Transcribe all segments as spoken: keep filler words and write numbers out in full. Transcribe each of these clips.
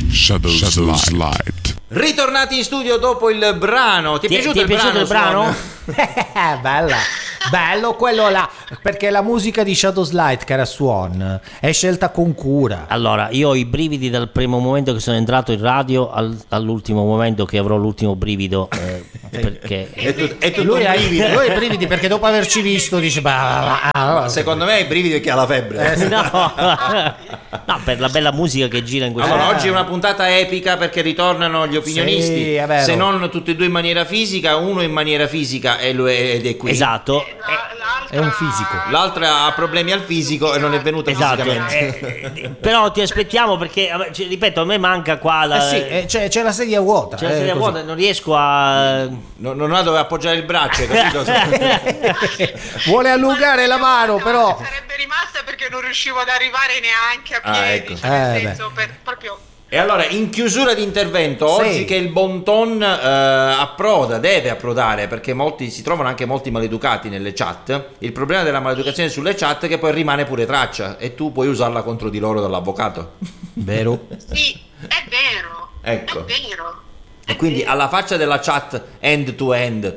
Shadow, Shadow Slide. Ritornati in studio dopo il brano. Ti è Ti, piaciuto, ti è il, piaciuto brano, il brano? Bella, bello quello là, perché la musica di Shadow Slide, cara Swan, è scelta con cura. Allora, io ho i brividi dal primo momento che sono entrato in radio al, all'ultimo momento che avrò l'ultimo brivido, eh, perché È, tut- è tutto Lui un ha, brivido. lui ha i brividi perché dopo averci visto dice bah, bah, bah. Secondo me i brividi perché ha la febbre. Eh, no, no, per la bella musica che gira in questo Allora, momento. oggi è una puntata epica perché ritornano gli opinionisti, Sì, è vero. se non tutti e due in maniera fisica, uno in maniera fisica e lui- ed è qui. Esatto, è un fisico. L'altro ha problemi al fisico e non è venuto esatto. fisicamente. Eh, però ti aspettiamo perché, vabbè, cioè, ripeto, a me manca qua la, Eh sì, eh, c'è, c'è la sedia vuota. c'è la eh, sedia così. vuota, non riesco a... Non, non ha dove appoggiare il braccio, capito? Vuole allungare la mano, però. Sarebbe rimasta perché non riuscivo ad arrivare neanche a Ah, piedi, ecco. cioè, nel Eh, senso, per, proprio E allora, in chiusura di intervento, Sì. oggi che il bon ton eh, approda, deve approdare, perché molti si trovano anche molti maleducati nelle chat. Il problema della maleducazione sulle chat è che poi rimane pure traccia e tu puoi usarla contro di loro dall'avvocato. Vero? sì, è vero, Ecco. è vero. E quindi alla faccia della chat end to end.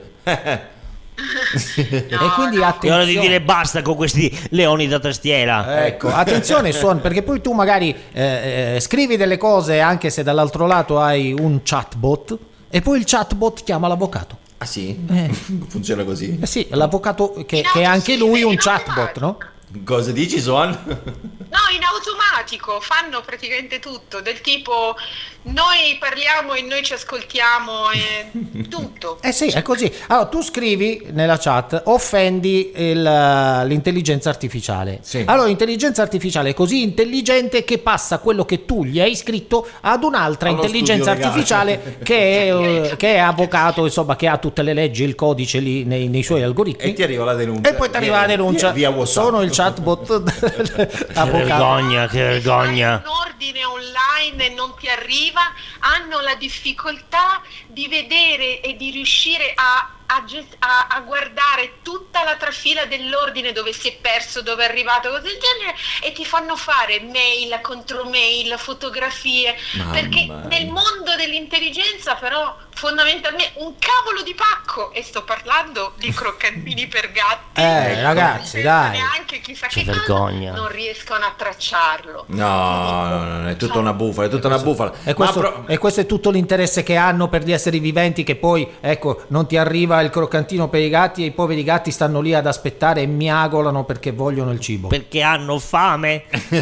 E quindi È ora attenzione. di dire basta con questi leoni da tastiera. Ecco, attenzione Suon, perché poi tu magari eh, eh, scrivi delle cose anche se dall'altro lato hai un chatbot e poi il chatbot chiama l'avvocato. Ah sì? Eh. Funziona così? Eh sì, l'avvocato che, che è anche lui un chatbot, no? Cosa dici, Swan? No, in automatico fanno praticamente tutto, del tipo noi parliamo e noi ci ascoltiamo e tutto. Eh sì, è così. Allora, tu scrivi nella chat, offendi il, l'intelligenza artificiale. Sì. Allora, l'intelligenza artificiale è così intelligente che passa quello che tu gli hai scritto ad un'altra Allo intelligenza studio legale. artificiale che è, eh, che è avvocato, insomma, che ha tutte le leggi, il codice lì nei, nei suoi algoritmi. E ti arriva la denuncia. E poi ti arriva la denuncia. Via, via WhatsApp. Sono il chatbot Che avvocato. vergogna, che vergogna. Un ordine online e non ti arriva, hanno la difficoltà di vedere e di riuscire a, a, gest- a, a guardare tutta la trafila dell'ordine, dove si è perso, dove è arrivato, cose del genere, e ti fanno fare mail, contromail, fotografie, Mamma perché mia. nel mondo dell'intelligenza però fondamentalmente un cavolo di pacco, e sto parlando di croccantini per gatti, Eh, ragazzi, dai. neanche chissà Che che cosa, vergogna. non riescono a tracciarlo. No, no, no, è tutta una bufala, è tutta una bufala. E questo, Ma pro- e questo è tutto l'interesse che hanno per gli esseri viventi, che poi, ecco, non ti arriva il croccantino per i gatti e i poveri gatti stanno lì ad aspettare e miagolano perché vogliono il cibo. Perché hanno fame.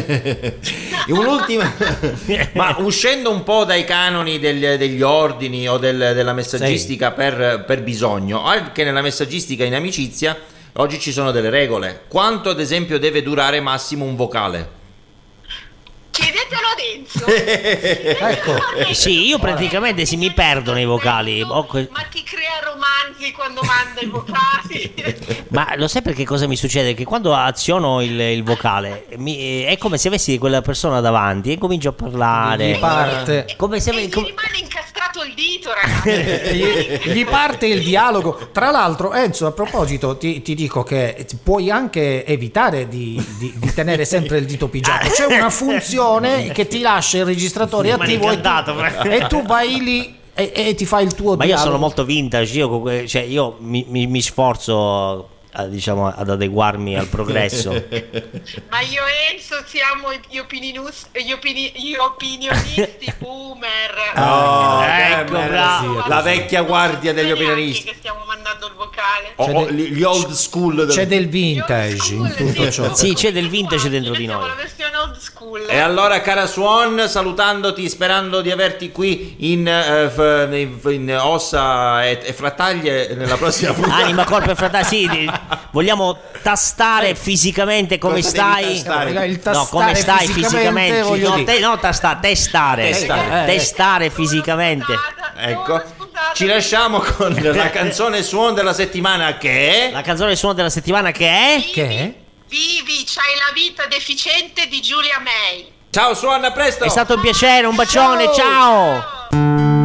Un'ultima, ma uscendo un po' dai canoni degli, degli ordini o del- della messaggistica per, per bisogno, anche nella messaggistica in amicizia oggi ci sono delle regole. Quanto ad esempio deve durare massimo un vocale? Chiedetelo a Enzo. Ecco. Sì, io praticamente si mi perdono i vocali. Ho que- Ma ti crea romanzi quando manda i vocali. Ma lo sai perché cosa mi succede? Che quando aziono il, il vocale mi- è come se avessi quella persona davanti e comincio a parlare. Gli parte, Come se E mi- gli come- rimane incastrato il dito, ragazzi. gli, gli parte il dialogo. Tra l'altro, Enzo, a proposito, ti, ti dico che puoi anche evitare di, di- di tenere sempre il dito pigiato. C'è una funzione che ti lascia il registratore Mi attivo e tu, incantato. e tu vai lì e, e ti fai il tuo Ma io dialogo. sono molto vintage, io, comunque- cioè, io mi, mi- mi sforzo a- diciamo, ad adeguarmi al progresso. Ma io e Enzo siamo gli, opinionus- gli, opini- gli opinionisti boomer. Oh, ecco, che bravo. bello. La vecchia guardia degli Neanche opinionisti. che stiamo mandando il vocale. O- C'è o de- gli gli old school del- C'è del vintage in tutto ciò. Sì, c'è del vintage dentro di Siamo noi. la versione old school. E allora, cara Swan, salutandoti, sperando di averti qui in, eh, f- in- in ossa e, e frattaglie nella prossima puntata. Anima, corpo e fratelli, sì, di- vogliamo tastare fisicamente come Cosa stai. devi tastare? Il No, come tastare stai fisicamente, fisicamente? voglio No, dire. te- no, tasta- testare. Testare. Eh, Testare fisicamente. Ecco, ci lasciamo con la canzone Suon della settimana che è... La canzone del suono della settimana che è? Che è? Vivi, c'hai la vita deficiente di Giulia May. Ciao Suon, a presto! È stato un piacere, un bacione, ciao.